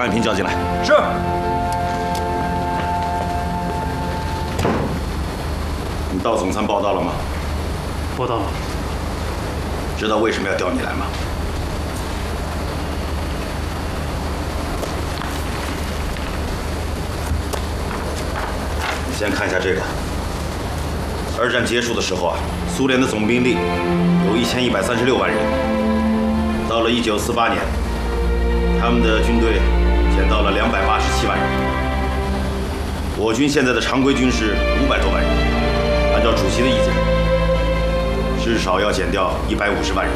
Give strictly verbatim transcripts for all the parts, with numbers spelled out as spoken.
安平叫进来。 是。 你到总参报道了吗？ 报道了。 知道为什么要调你来吗？你先看一下这个。二战结束的时候啊，苏联的总兵力有一千一百三十六万人。到了一九四八年，他们的军队减到了两百八十七万人。我军现在的常规军是五百多万人，按照主席的意见，至少要减掉一百五十万人。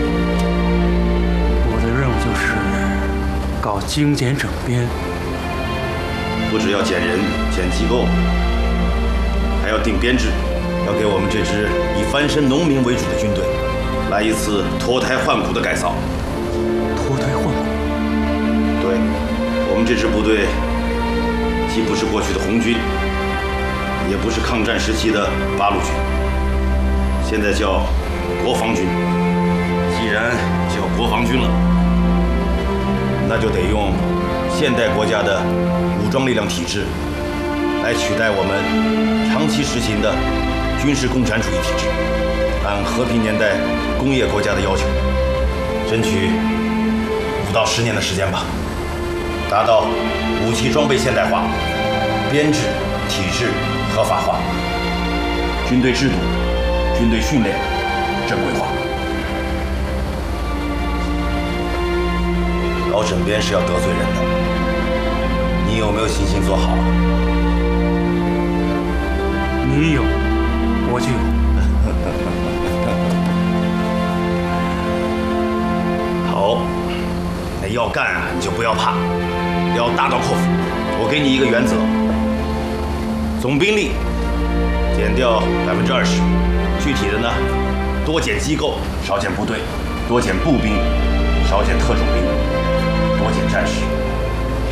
我的任务就是搞精简整编， 不只要减人、减机构，还要定编制，要给我们这支以翻身农民为主的军队来一次脱胎换骨的改造。 脱胎换骨？ 对，我们这支部队既不是过去的红军，也不是抗战时期的八路军，现在叫国防军。既然叫国防军了，那就得用现代国家的武装力量体制来取代我们长期实行的军事共产主义体制，按和平年代工业国家的要求，争取五到十年的时间吧，达到武器装备现代化、编制体制合法化、军队制度、军队训练正规化。搞整编是要得罪人的，你有没有信心做好？ 你有，我就有。 好，那要干啊，你就不要怕，要大刀阔斧。我给你一个原则：总兵力减掉百分之二十，具体的呢，多减机构，少减部队；多减步兵，少减特种兵；多减战士。